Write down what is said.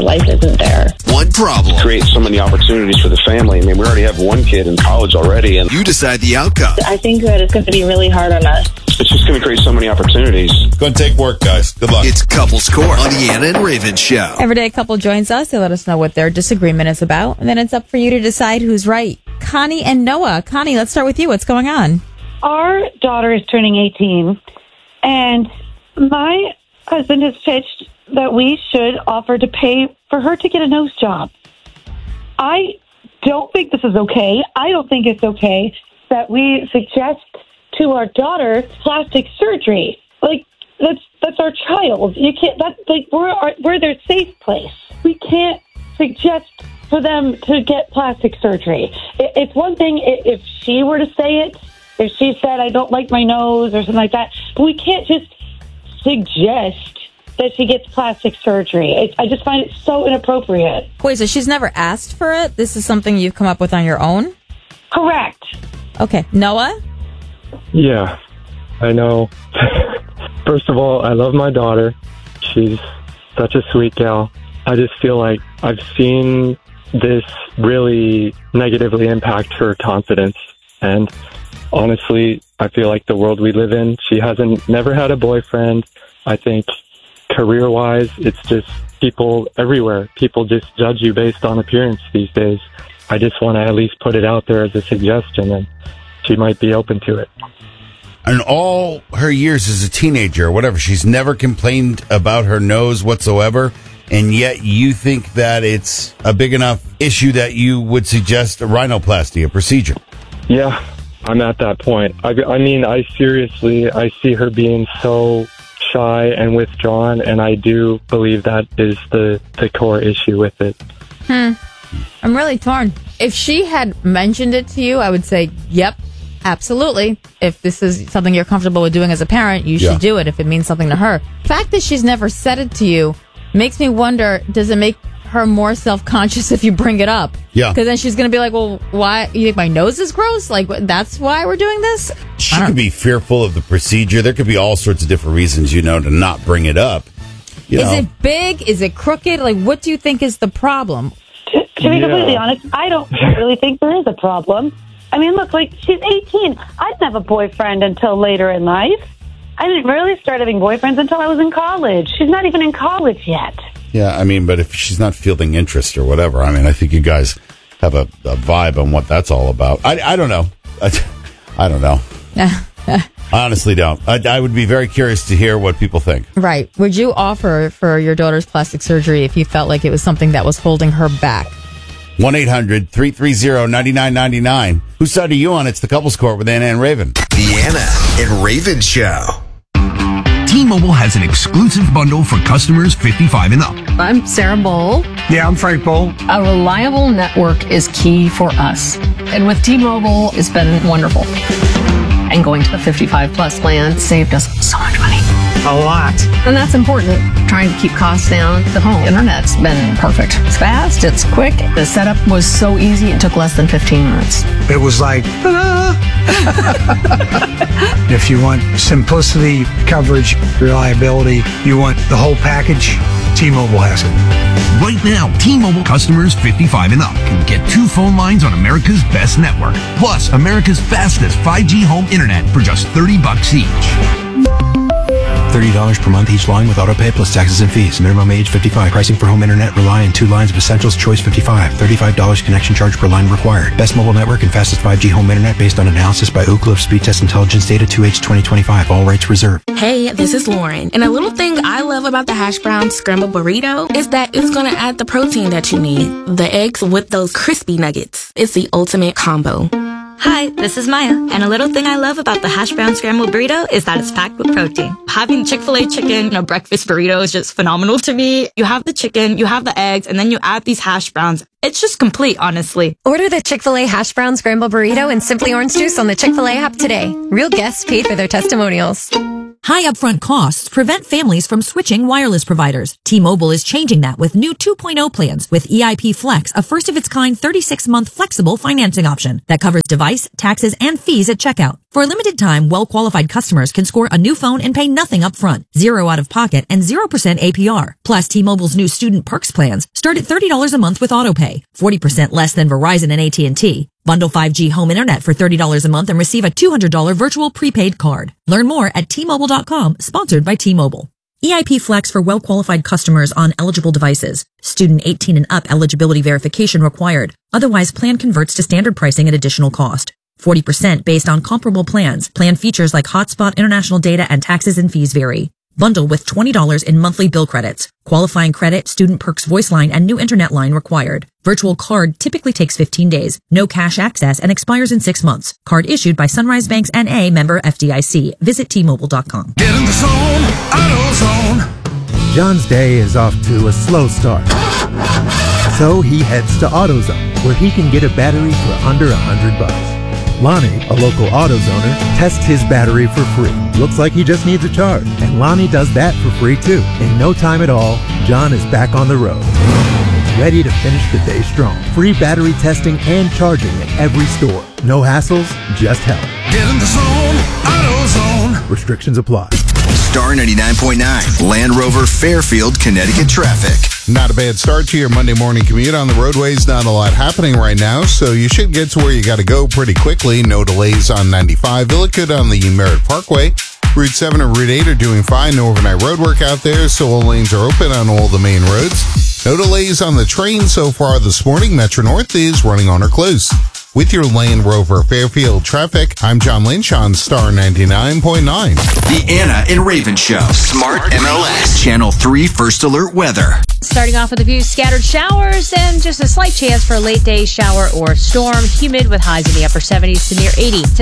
our life isn't there. One problem. Create so many opportunities for the family. I mean, we already have one kid in college already, and You decide the outcome. I think that it's going to be really hard on us. it's just going to create so many opportunities. Go and take work, guys. Good luck. It's Couples Court on the Anna and Raven Show. Every day a couple joins us. They let us know what their disagreement is about. And then it's up for you to decide who's right. Connie and Noah. Connie, let's start with you. What's going on? Our daughter is turning 18, and my husband has pitched that we should offer to pay for her to get a nose job. I don't think this is okay. I don't think it's okay that we suggest to our daughter plastic surgery. Like, that's our child. You can't. That's like we're their safe place. We can't suggest for them to get plastic surgery. It's one thing if she were to say it, if she said, I don't like my nose or something like that, but we can't just suggest that she gets plastic surgery. I just find it so inappropriate. Wait, so she's never asked for it? This is something you've come up with on your own? Correct. Okay. Noah? Yeah, I know. First of all, I love my daughter. She's such a sweet gal. I just feel like I've seen this really negatively impact her confidence. And honestly, I feel like the world we live in, she never had a boyfriend. I think career-wise, it's just people everywhere. People just judge you based on appearance these days. I just want to at least put it out there as a suggestion, and she might be open to it. In all her years as a teenager or whatever, she's never complained about her nose whatsoever, and yet you think that it's a big enough issue that you would suggest a rhinoplasty, a procedure. Yeah, I'm at that point. I mean, I see her being so shy and withdrawn, and I do believe that is the core issue with it. I'm really torn. If she had mentioned it to you, I would say, yep, absolutely. If this is something you're comfortable with doing as a parent, you should do it if it means something to her. The fact that she's never said it to you makes me wonder, does it make her more self-conscious if you bring it up? Yeah. Because then she's going to be like, well, why? You think my nose is gross? Like, that's why we're doing this? She could be fearful of the procedure. There could be all sorts of different reasons, to not bring it up. Is it big? Is it crooked? Like, what do you think is the problem? To be completely honest, I don't really think there is a problem. I mean, look, like, she's 18. I didn't have a boyfriend until later in life. I didn't really start having boyfriends until I was in college. She's not even in college yet. Yeah, I mean, but if she's not fielding interest or whatever, I mean, I think you guys have a vibe on what that's all about. I don't know. I don't know. I honestly don't. I would be very curious to hear what people think. Right. Would you offer for your daughter's plastic surgery if you felt like it was something that was holding her back? 1-800-330-9999. Whose side are you on? It's the Couples Court with Anna and Raven. The Anna and Raven Show. T-Mobile has an exclusive bundle for customers 55 and up. I'm Sarah Bowl. Yeah, I'm Frank Bowl. A reliable network is key for us. And with T-Mobile, it's been wonderful. And going to the 55 plus plan saved us so much money. A lot. And that's important. Trying to keep costs down. The home internet's been perfect. It's fast, it's quick. The setup was so easy, it took less than 15 minutes. It was like, ta-da! If you want simplicity, coverage, reliability, you want the whole package, T-Mobile has it. Right now, T-Mobile customers 55 and up can get 2 phone lines on America's best network, plus America's fastest 5G home internet for just $30 each. $30 per month each line with autopay plus taxes and fees. Minimum age 55. Pricing for home internet rely on 2 lines of Essentials Choice 55. $35 connection charge per line required. Best mobile network and fastest 5G home internet based on analysis by Ookla of Speed Test Intelligence data 2H 2025. All rights reserved. Hey, this is Lauren. And a little thing I love about the hash brown scrambled burrito is that it's going to add the protein that you need. The eggs with those crispy nuggets. It's the ultimate combo. Hi, this is Maya, and a little thing I love about the hash brown scrambled burrito is that it's packed with protein. Having Chick-fil-A chicken in a breakfast burrito is just phenomenal to me. You have the chicken, you have the eggs, and then you add these hash browns. It's just complete, honestly. Order the Chick-fil-A hash brown scrambled burrito and Simply Orange Juice on the Chick-fil-A app today. Real guests paid for their testimonials. High upfront costs prevent families from switching wireless providers. T-Mobile is changing that with new 2.0 plans with EIP Flex, a first-of-its-kind 36-month flexible financing option that covers device, taxes, and fees at checkout. For a limited time, well-qualified customers can score a new phone and pay nothing up front, 0 out of pocket, and 0% APR. Plus, T-Mobile's new Student Perks plans start at $30 a month with AutoPay, 40% less than Verizon and AT&T. Bundle 5G home internet for $30 a month and receive a $200 virtual prepaid card. Learn more at T-Mobile.com, sponsored by T-Mobile. EIP Flex for well-qualified customers on eligible devices. Student 18 and up eligibility verification required. Otherwise, plan converts to standard pricing at additional cost. 40% based on comparable plans. Plan features like hotspot, international data, and taxes and fees vary. Bundle with $20 in monthly bill credits. Qualifying credit, Student Perks voice line, and new internet line required. Virtual card typically takes 15 days. No cash access and expires in 6 months. Card issued by Sunrise Banks N.A. member FDIC. Visit T-Mobile.com. Get in the zone, AutoZone. John's day is off to a slow start. So he heads to AutoZone, where he can get a battery for under $100. Lonnie, a local AutoZoner, tests his battery for free. Looks like he just needs a charge, and Lonnie does that for free too. In no time at all, John is back on the road, ready to finish the day strong. Free battery testing and charging at every store. No hassles, just help. Get in the zone, AutoZone. Restrictions apply. Star 99.9, Land Rover Fairfield, Connecticut traffic. Not a bad start to your Monday morning commute on the roadways. Not a lot happening right now, so you should get to where you got to go pretty quickly. No delays on 95. You look good on the Merritt Parkway. Route 7 and Route 8 are doing fine. No overnight road work out there, so all lanes are open on all the main roads. No delays on the train so far this morning. Metro North is running on or close. With your Land Rover Fairfield traffic, I'm John Lynch on Star 99.9. The Anna and Raven Show. Smart MLS. Channel 3 First Alert Weather. Starting off with a few scattered showers and just a slight chance for a late day shower or storm. Humid with highs in the upper 70s to near 80.